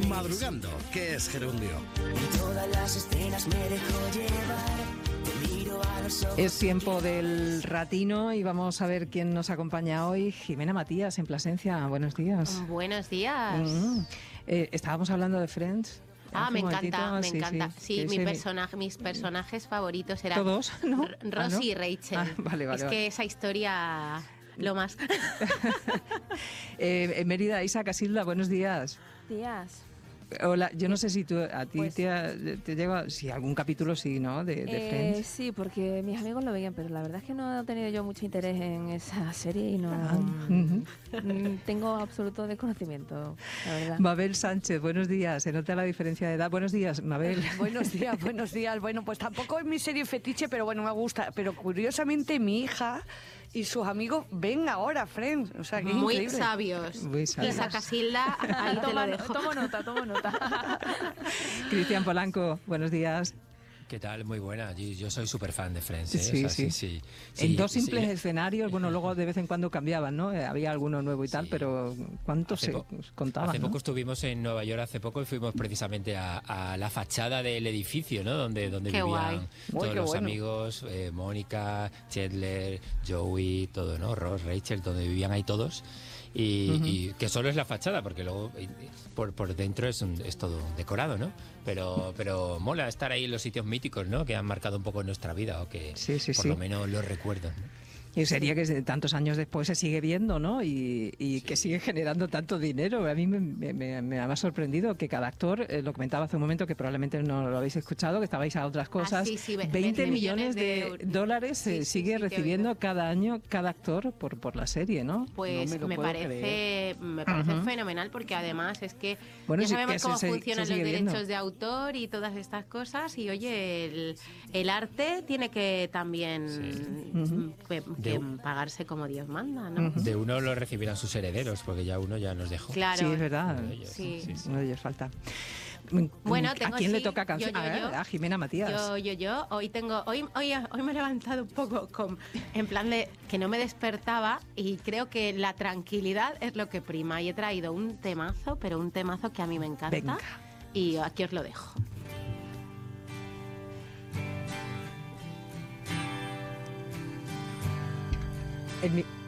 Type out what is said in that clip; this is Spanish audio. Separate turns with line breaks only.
Madrugando, que es gerundio.
En todas las escenas me dejo llevar. Te miro a los ojos.
Es tiempo del ratino y vamos a ver quién nos acompaña hoy. Jimena Matías, en Plasencia. Buenos días.
Buenos días.
Estábamos hablando de Friends.
Me encanta. Sí, mis personajes favoritos eran
todos, ¿no?
Ross y Rachel.
Vale.
Que esa historia, lo más.
Mérida, Isa Casilda, buenos días.
Días.
Hola, yo no sé si a ti pues, te llega, si algún capítulo sí, ¿no? De Friends.
Sí, porque mis amigos lo veían, pero la verdad es que no he tenido yo mucho interés en esa serie y no tengo absoluto desconocimiento, la verdad.
Mabel Sánchez, buenos días. Se nota la diferencia de edad. Buenos días, Mabel.
Buenos días. Bueno, pues tampoco es mi serie fetiche, pero bueno, me gusta. Pero curiosamente mi hija y sus amigos ven ahora Friends, o sea, que
muy
increíble.
Sabios. Isa Casilda, ahí te lo dejo.
Tomo nota.
Cristian Polanco, buenos días.
¿Qué tal? Muy buena. Yo soy súper fan de Friends.
Sí. En dos simples escenarios, bueno, luego de vez en cuando cambiaban, ¿no? Había alguno nuevo y tal, pero ¿cuántos se contaban?
Hace poco estuvimos en Nueva York, y fuimos precisamente a la fachada del edificio, ¿no? Donde vivían todos los amigos, Mónica, Chandler, Joey, todo, ¿no? Ross, Rachel, donde vivían ahí todos. Y que solo es la fachada, porque luego por dentro es todo decorado, ¿no? Pero mola estar ahí en los sitios míticos, ¿no? Que han marcado un poco nuestra vida, o que por lo menos los recuerdan, ¿no?
Y sería que tantos años después se sigue viendo, ¿no? Y que sigue generando tanto dinero. A mí me ha sorprendido que cada actor, lo comentaba hace un momento, que probablemente no lo habéis escuchado, que estabais a otras cosas, 20 millones de dólares sigue recibiendo cada año cada actor por la serie, ¿no?
Pues me parece fenomenal, porque además es que ya sabemos cómo funcionan los derechos de autor y todas estas cosas, y oye, el arte tiene que también pagarse como Dios manda, ¿no?
De uno lo recibirán sus herederos, porque ya uno ya nos dejó.
Claro.
Sí, es verdad. Uno de ellos falta. Bueno, ¿a quién le toca canción? A Jimena Matías.
Yo. Hoy me he levantado un poco en plan de que no me despertaba, y creo que la tranquilidad es lo que prima. Y he traído un temazo, pero un temazo que a mí me encanta.
Venga.
Y aquí os lo dejo.
El